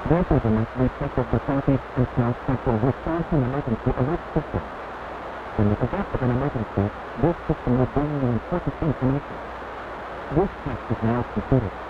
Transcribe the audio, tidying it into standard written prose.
This is an aspect of the Southeast and South Central Wisconsin Emergency Alert System. In the event of an emergency, this system will bring you important information. This test is now completed.